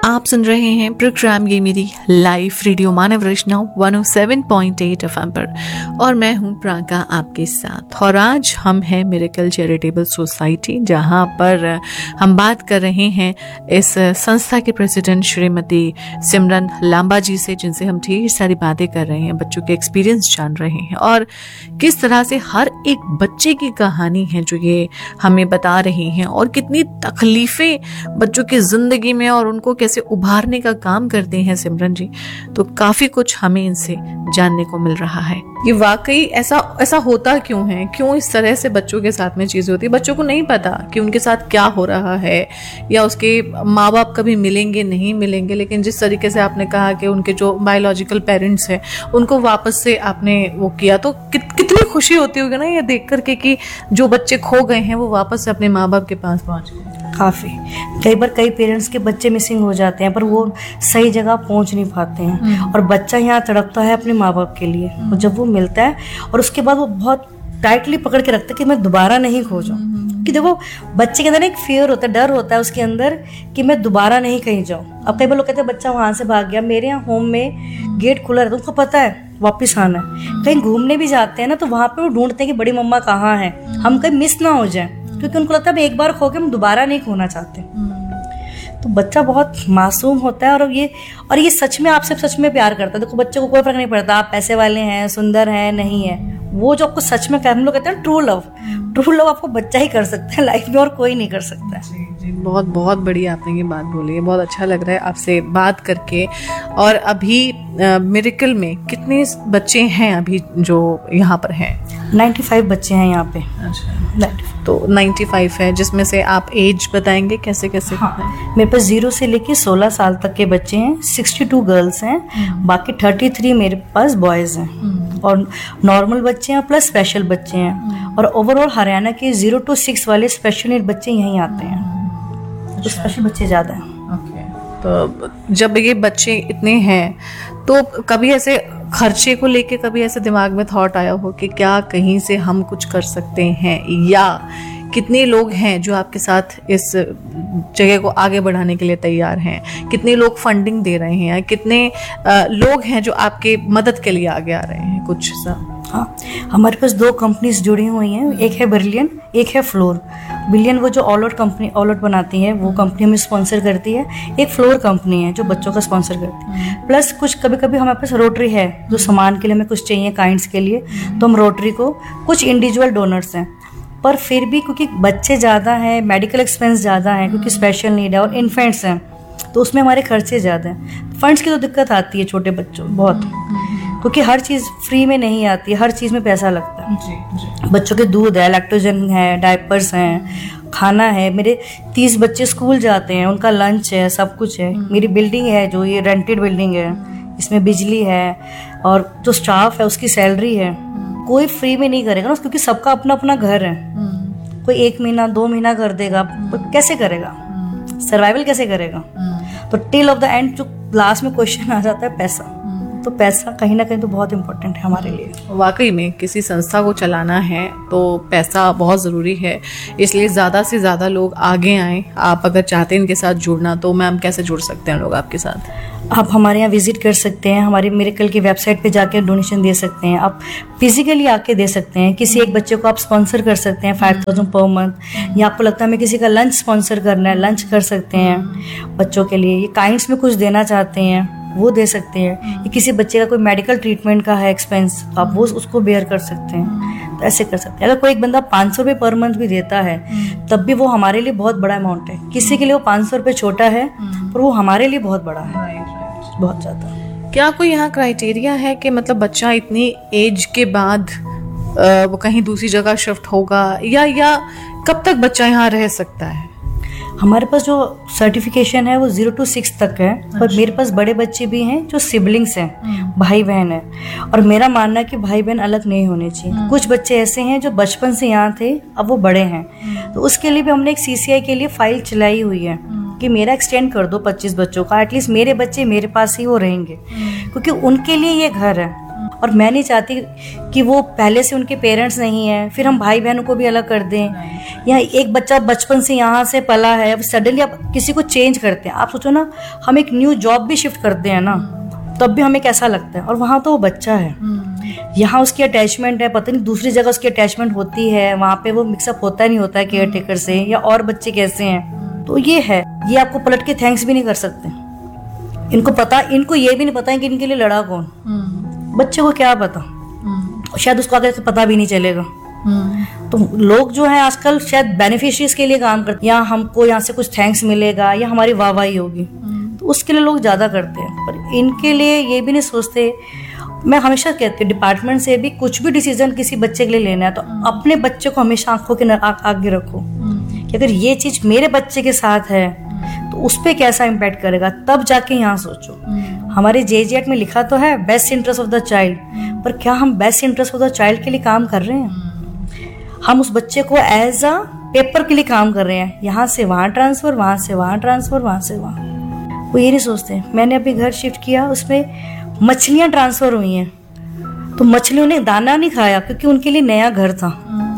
आप सुन रहे हैं प्रोग्राम ये मेरी लाइफ रेडियो मानव रचना 107.8 एफएम पर और मैं हूं प्राका आपके साथ। और आज हम हैं मिरेकल चैरिटेबल सोसाइटी, जहां पर हम बात कर रहे हैं इस संस्था के प्रेसिडेंट श्रीमती सिमरन लांबा जी से, जिनसे हम ढेर सारी बातें कर रहे हैं, बच्चों के एक्सपीरियंस जान रहे हैं और किस तरह से हर एक बच्चे की कहानी है जो ये हमें बता रही हैं और कितनी तकलीफें बच्चों की जिंदगी में और उनको कैसे उभारने का काम करते हैं सिमरन जी। तो काफी कुछ हमें इनसे जानने को मिल रहा है। ये वाकई ऐसा होता क्यों है, क्यों इस तरह से बच्चों के साथ में चीजें होती है। बच्चों को नहीं पता कि उनके साथ क्या हो रहा है या उसके माँ बाप कभी मिलेंगे नहीं मिलेंगे, लेकिन जिस तरीके से आपने कहा कि उनके जो बायोलॉजिकल पेरेंट्स हैं उनको वापस से आपने वो किया, तो कितनी खुशी होती होगी ना ये देख करके कि जो बच्चे खो गए हैं वो वापस से अपने माँ बाप के पास पहुंच गए। काफ़ी कई बार कई पेरेंट्स के बच्चे मिसिंग हो जाते हैं पर वो सही जगह पहुंच नहीं पाते हैं और बच्चा यहाँ तड़पता है अपने माँ बाप के लिए। और जब वो मिलता है और उसके बाद वो बहुत टाइटली पकड़ के रखता है कि मैं दोबारा नहीं खो जाऊँ। कि देखो बच्चे के अंदर एक फियर होता है, डर होता है उसके अंदर कि मैं दोबारा नहीं कहीं जाऊँ। अब कई बार लोग कहते हैं बच्चा वहाँ से भाग गया, मेरे यहाँ होम में गेट खुला रहता है, उनको पता है वापस आना है। कहीं घूमने भी जाते हैं ना तो वहाँ पे वो ढूंढते हैं कि बड़ी मम्मा कहाँ है, हम कहीं मिस ना हो जाए, क्योंकि उनको लगता है एक बार खो के हम दोबारा नहीं खोना चाहते। तो बच्चा बहुत मासूम होता है और ये सच में आपसे सच में प्यार करता है। देखो बच्चे को कोई फर्क नहीं पड़ता आप पैसे वाले हैं, सुंदर हैं, नहीं है। वो जो आपको सच में हम लोग कहते हैं ट्रू लव आपको बच्चा ही कर सकता है लाइफ में और कोई नहीं कर सकता है। जी, बहुत बहुत बढ़िया आपने ये बात बोली है। बहुत अच्छा लग रहा है आपसे बात करके। और अभी मिरेकल में कितने बच्चे हैं अभी जो यहाँ पर हैं? 95 बच्चे हैं यहाँ पे। अच्छा, तो 95 है, जिसमें से आप एज बताएंगे कैसे कैसे? हाँ, मेरे पास 0 से लेके 16 साल तक के बच्चे हैं, 62 गर्ल्स हैं, बाकी 33 मेरे पास बॉयज़ हैं और नॉर्मल बच्चे हैं प्लस स्पेशल बच्चे हैं। और ओवरऑल हरियाणा के 0 to 6 वाले स्पेशल नीड बच्चे यहीं आते हैं। तो स्पेशल बच्चे ज़्यादा हैं। तो जब ये बच्चे इतने हैं तो कभी ऐसे खर्चे को लेके कभी ऐसे दिमाग में थॉट आया हो कि क्या कहीं से हम कुछ कर सकते हैं, या कितने लोग हैं जो आपके साथ इस जगह को आगे बढ़ाने के लिए तैयार हैं, कितने लोग फंडिंग दे रहे हैं, कितने लोग हैं जो आपके मदद के लिए आगे आ रहे हैं? कुछ सा। हाँ, हमारे पास 2 कंपनीज जुड़ी हुई हैं, एक है ब्रिलियन, एक है फ्लोर। ब्रिलियन वो जो ऑल आउट बनाती है वो कंपनी हमें स्पॉन्सर करती है, एक फ्लोर कंपनी है जो बच्चों का स्पॉन्सर करती है। प्लस कुछ कभी कभी हमारे पास रोटरी है जो सामान के लिए हमें कुछ चाहिए काइंड्स के लिए, तो हम रोटरी को, कुछ इंडिविजुअल डोनर्स हैं। पर फिर भी क्योंकि बच्चे ज़्यादा हैं, मेडिकल एक्सपेंस ज़्यादा है क्योंकि स्पेशल नीड है और इन्फेंट्स हैं, तो उसमें हमारे खर्चे ज़्यादा हैं। फंड्स की तो दिक्कत आती है छोटे बच्चों बहुत, क्योंकि हर चीज़ फ्री में नहीं आती है, हर चीज़ में पैसा लगता है। जी। बच्चों के दूध है, लैक्टोजन है, डायपर्स हैं, खाना है। मेरे 30 बच्चे स्कूल जाते हैं, उनका लंच है, सब कुछ है। मेरी बिल्डिंग है जो ये रेंटेड बिल्डिंग है, इसमें बिजली है और जो स्टाफ है उसकी सैलरी है। कोई फ्री में नहीं करेगा ना, क्योंकि सबका अपना अपना घर है। कोई 1 महीना 2 महीना कर देगा, कैसे करेगा, सर्वाइवल कैसे करेगा? तो टिल ऑफ द एंड जो लास्ट में क्वेश्चन आ जाता है पैसा, तो पैसा कहीं ना कहीं तो बहुत इंपॉर्टेंट है हमारे लिए। वाकई में किसी संस्था को चलाना है तो पैसा बहुत ज़रूरी है, इसलिए ज़्यादा से ज़्यादा लोग आगे आएँ। आप अगर चाहते हैं इनके साथ जुड़ना तो मैम कैसे जुड़ सकते हैं लोग आपके साथ? आप हमारे यहाँ विजिट कर सकते हैं, हमारी मिरेकल की वेबसाइट पे जाके डोनेशन दे सकते हैं, आप फिजिकली आके दे सकते हैं। किसी एक बच्चे को आप स्पॉन्सर कर सकते हैं 5000 पर मंथ, या आपको लगता है हमें किसी का लंच स्पॉन्सर करना है, लंच कर सकते हैं बच्चों के लिए। ये काइंड्स में कुछ देना चाहते हैं वो दे सकते हैं। ये किसी बच्चे का कोई मेडिकल ट्रीटमेंट का है एक्सपेंस, आप वो उसको बेयर कर सकते हैं, तो ऐसे कर सकते हैं। अगर कोई एक बंदा 500 रुपये पर मंथ भी देता है तब भी वो हमारे लिए बहुत बड़ा अमाउंट है। किसी के लिए वो 500 रुपये छोटा है पर वो हमारे लिए बहुत बड़ा है, बहुत ज़्यादा। क्या कोई यहाँ क्राइटेरिया है कि मतलब बच्चा इतनी एज के बाद वो कहीं दूसरी जगह शिफ्ट होगा, या कब तक बच्चा यहाँ रह सकता है? हमारे पास जो सर्टिफिकेशन है वो 0 to 6 तक है। पर मेरे पास बड़े बच्चे भी हैं जो सिबलिंग्स हैं, भाई बहन है, और मेरा मानना है कि भाई बहन अलग नहीं होने चाहिए। कुछ बच्चे ऐसे हैं जो बचपन से यहाँ थे, अब वो बड़े हैं, तो उसके लिए भी हमने एक CCI के लिए फाइल चलाई हुई है कि मेरा एक्सटेंड कर दो 25 बच्चों का, एटलीस्ट मेरे बच्चे मेरे पास ही वो रहेंगे, क्योंकि उनके लिए ये घर है। और मैं नहीं चाहती कि वो पहले से उनके पेरेंट्स नहीं है, फिर हम भाई बहनों को भी अलग कर दें। या एक बच्चा बचपन से यहाँ से पला है, अब सडनली आप किसी को चेंज करते हैं। आप सोचो ना, हम एक न्यू जॉब भी शिफ्ट करते हैं ना, तब भी हमें कैसा लगता है। और वहाँ तो वो बच्चा है, यहाँ उसकी अटैचमेंट है, पता नहीं दूसरी जगह उसकी अटैचमेंट होती है, वहाँ पे वो मिक्सअप होता नहीं होता है केयर टेकर से, या और बच्चे कैसे हैं। तो ये है, ये आपको पलट के थैंक्स भी नहीं कर सकते। इनको ये भी नहीं पता है कि इनके लिए लड़ा कौन। बच्चे को क्या पता, शायद उसको आगे पता भी नहीं चलेगा। तो लोग जो है आजकल शायद बेनिफिशियरीज के लिए काम करते हैं, या हमको यहाँ से कुछ थैंक्स मिलेगा या हमारी वाहवाही होगी, तो उसके लिए लोग ज्यादा करते हैं। पर इनके लिए ये भी नहीं सोचते। मैं हमेशा कहती हूँ, डिपार्टमेंट से भी कुछ भी डिसीजन किसी बच्चे के लिए लेना है तो अपने बच्चे को हमेशा आंखों के आगे रखो कि अगर ये चीज मेरे बच्चे के साथ है तो उस पर कैसा इम्पैक्ट करेगा, तब जाके यहाँ सोचो। हमारे JJ Act में लिखा तो है best interest of the child, पर क्या हम best interest of the child के लिए काम कर रहे हैं? हम उस बच्चे को एज अ पेपर के लिए काम कर रहे हैं, यहाँ से वहाँ ट्रांसफर, वहाँ से वहाँ ट्रांसफर, वहाँ से वहाँ। वो ये नहीं सोचते। मैंने अभी घर शिफ्ट किया, उसमें मछलियाँ ट्रांसफर हुई हैं, तो मछलियों ने दाना नहीं खाया क्योंकि उनके लिए नया घर था,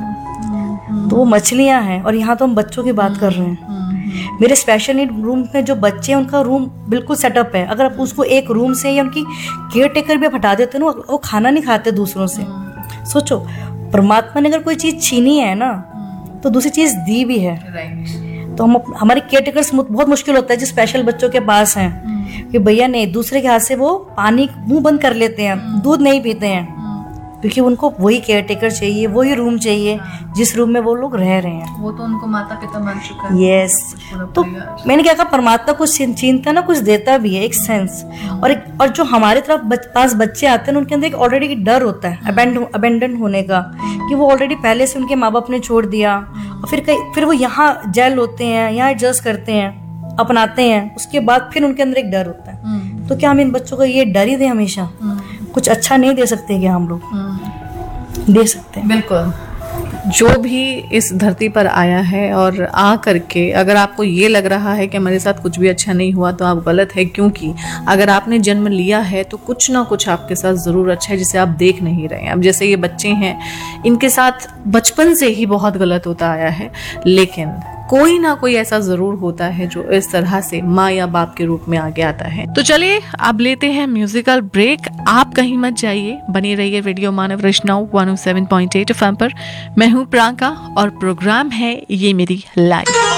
तो वो मछलियाँ हैं। और यहाँ तो हम बच्चों की बात कर रहे हैं। मेरे स्पेशल नीड रूम में जो बच्चे हैं उनका रूम बिल्कुल सेटअप है। अगर आप उसको एक रूम से या उनकी केयर टेकर भी आप हटा देते ना, वो खाना नहीं खाते दूसरों से। सोचो, परमात्मा ने अगर कोई चीज छीनी है ना, तो दूसरी चीज दी भी है। तो हमारे केयर टेकर्स बहुत मुश्किल होता है जो स्पेशल बच्चों के पास हैं कि भैया नहीं, दूसरे के हाथ से वो पानी मुंह बंद कर लेते हैं, दूध नहीं पीते हैं, क्योंकि उनको वही केयर टेकर चाहिए, वही रूम चाहिए जिस रूम में वो लोग रह रहे हैं। वो तो उनको माता पिता मान चुका है। यस, तो मैंने क्या कहा, परमात्मा कुछ छीनता ना, कुछ देता भी है, एक सेंस। और जो हमारे तरफ पास बच्चे आते हैं उनके अंदर एक ऑलरेडी डर होता है अबेंडन होने का, कि वो ऑलरेडी पहले से उनके माँ बाप ने छोड़ दिया, और फिर वो यहाँ जेल होते हैं, यहाँ एडजस्ट करते हैं, अपनाते हैं, उसके बाद फिर उनके अंदर एक डर होता है। तो क्या हम इन बच्चों को ये डर ही दें हमेशा? कुछ अच्छा नहीं दे सकते क्या हम लोग? दे सकते हैं। बिल्कुल। जो भी इस धरती पर आया है और आ करके अगर आपको ये लग रहा है कि हमारे साथ कुछ भी अच्छा नहीं हुआ, तो आप गलत है। क्योंकि अगर आपने जन्म लिया है तो कुछ ना कुछ आपके साथ ज़रूर अच्छा है जिसे आप देख नहीं रहे हैं। अब जैसे ये बच्चे हैं, इनके साथ बचपन से ही बहुत गलत होता आया है, लेकिन कोई ना कोई ऐसा जरूर होता है जो इस तरह से माँ या बाप के रूप में आगे आता है। तो चलिए अब लेते हैं म्यूजिकल ब्रेक। आप कहीं मत जाइए, बने रहिए रेडियो मानव रचनाओं 107.8 FM पर। मैं हूँ प्रियंका और प्रोग्राम है ये मेरी लाइफ।